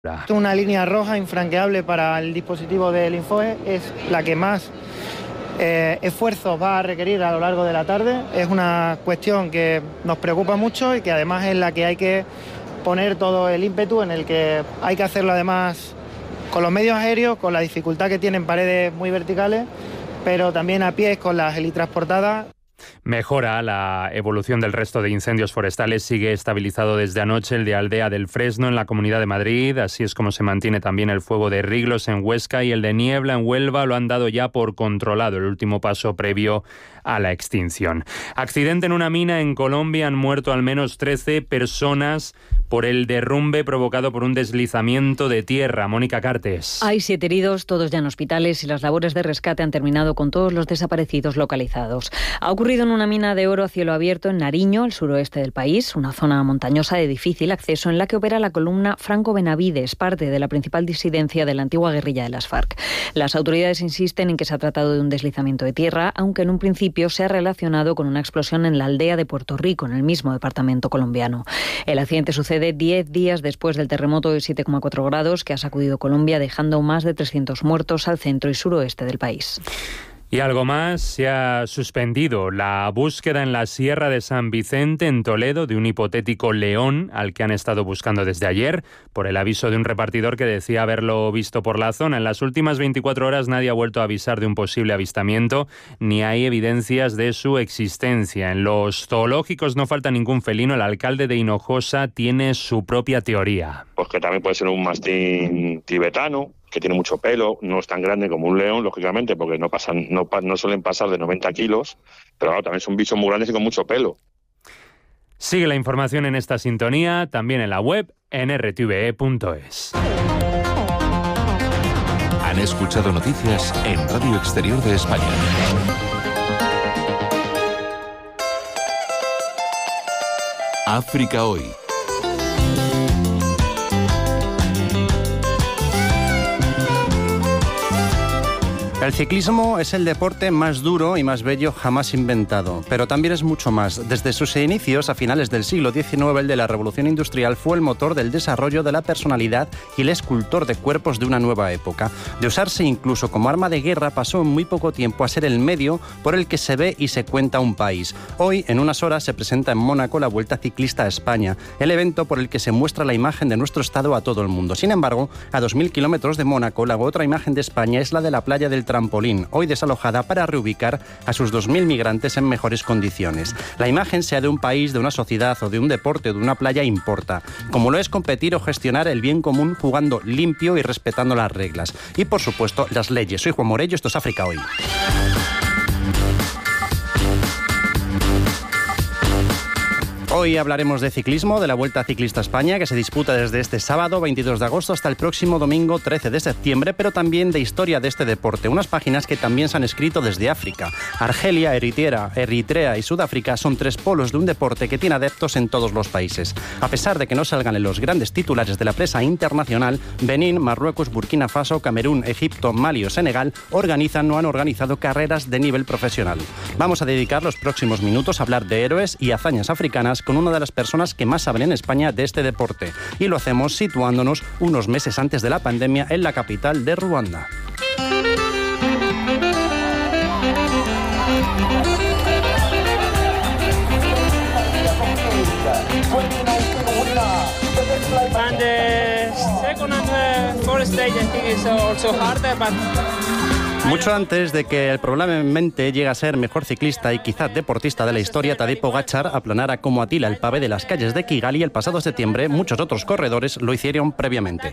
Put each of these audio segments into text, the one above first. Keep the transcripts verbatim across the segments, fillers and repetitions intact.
Una línea roja infranqueable para el dispositivo del Infoe, es la que más eh, esfuerzo va a requerir a lo largo de la tarde. Es una cuestión que nos preocupa mucho y que además es la que hay que poner todo el ímpetu, en el que hay que hacerlo además con los medios aéreos, con la dificultad que tienen paredes muy verticales, pero también a pies con las helitransportadas. Mejora la evolución del resto de incendios forestales. Sigue estabilizado desde anoche el de Aldea del Fresno en la Comunidad de Madrid. Así es como se mantiene también el fuego de Riglos en Huesca, y el de Niebla en Huelva lo han dado ya por controlado, el último paso previo a la extinción. Accidente en una mina en Colombia. Han muerto al menos trece personas por el derrumbe provocado por un deslizamiento de tierra. Mónica Cartes. Hay siete heridos, todos ya en hospitales, y las labores de rescate han terminado con todos los desaparecidos localizados. Ha ocurrido en una mina de oro a cielo abierto en Nariño, el suroeste del país, una zona montañosa de difícil acceso en la que opera la columna Franco Benavides, parte de la principal disidencia de la antigua guerrilla de las FARC. Las autoridades insisten en que se ha tratado de un deslizamiento de tierra, aunque en un principio se ha relacionado con una explosión en la aldea de Puerto Rico, en el mismo departamento colombiano. El accidente sucede diez días después del terremoto de siete coma cuatro grados que ha sacudido Colombia, dejando más de trescientos muertos al centro y suroeste del país. Y algo más, se ha suspendido la búsqueda en la Sierra de San Vicente, en Toledo, de un hipotético león al que han estado buscando desde ayer, por el aviso de un repartidor que decía haberlo visto por la zona. En las últimas veinticuatro horas nadie ha vuelto a avisar de un posible avistamiento, ni hay evidencias de su existencia. En los zoológicos no falta ningún felino. El alcalde de Hinojosa tiene su propia teoría. Pues que también puede ser un mastín tibetano, que tiene mucho pelo, no es tan grande como un león, lógicamente, porque no pasan, no, no suelen pasar de noventa kilos, pero claro, también son bichos muy grandes y con mucho pelo. Sigue la información en esta sintonía, también en la web, en r t v e punto es. Han escuchado noticias en Radio Exterior de España. África Hoy. El ciclismo es el deporte más duro y más bello jamás inventado, pero también es mucho más. Desde sus inicios, a finales del siglo diecinueve, el de la Revolución Industrial fue el motor del desarrollo de la personalidad y el escultor de cuerpos de una nueva época. De usarse incluso como arma de guerra, pasó en muy poco tiempo a ser el medio por el que se ve y se cuenta un país. Hoy, en unas horas, se presenta en Mónaco la Vuelta Ciclista a España, el evento por el que se muestra la imagen de nuestro estado a todo el mundo. Sin embargo, a dos mil kilómetros de Mónaco, la otra imagen de España es la de la playa del Trampolín, hoy desalojada para reubicar a sus dos mil migrantes en mejores condiciones. La imagen, sea de un país, de una sociedad o de un deporte o de una playa, importa, como lo es competir o gestionar el bien común jugando limpio y respetando las reglas. Y, por supuesto, las leyes. Soy Juan Morello, esto es África Hoy. Hoy hablaremos de ciclismo, de la Vuelta Ciclista a España, que se disputa desde este sábado veintidós de agosto hasta el próximo domingo trece de septiembre, pero también de historia de este deporte, unas páginas que también se han escrito desde África. Argelia, Eritrea, Eritrea y Sudáfrica son tres polos de un deporte que tiene adeptos en todos los países. A pesar de que no salgan en los grandes titulares de la prensa internacional, Benín, Marruecos, Burkina Faso, Camerún, Egipto, Mali o Senegal organizan o han organizado carreras de nivel profesional. Vamos a dedicar los próximos minutos a hablar de héroes y hazañas africanas con una de las personas que más saben en España de este deporte. Y lo hacemos situándonos unos meses antes de la pandemia en la capital de Ruanda. And the second and the fourth stage I think is also harder, but Mucho antes de que el probablemente llegue a ser mejor ciclista y quizás deportista de la historia, Tadej Pogačar aplanara como Atila el pavé de las calles de Kigali el pasado septiembre, muchos otros corredores lo hicieron previamente.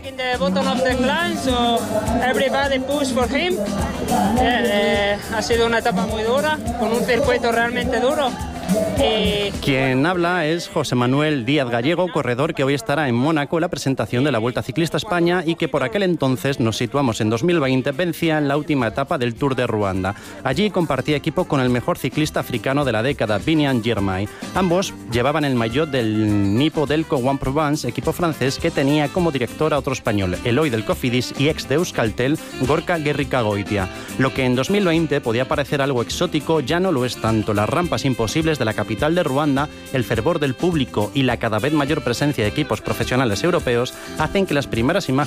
Ha sido una etapa muy dura, con un circuito realmente duro. Eh... Quien habla es José Manuel Díaz Gallego, corredor que hoy estará en Mónaco en la presentación de la Vuelta Ciclista a España y que por aquel entonces, nos situamos en dos mil veinte, vencía en la última etapa del Tour de Ruanda. Allí compartía equipo con el mejor ciclista africano de la década, Biniam Girmay. Ambos llevaban el maillot del Nippo Delco One Provence, equipo francés que tenía como director a otro español, Eloy del Cofidis y ex de Euskaltel, Gorka Gerrikagoitia. Lo que en dos mil veinte podía parecer algo exótico ya no lo es tanto. Las rampas imposibles de la capital de Ruanda, el fervor del público y la cada vez mayor presencia de equipos profesionales europeos hacen que las primeras imágenes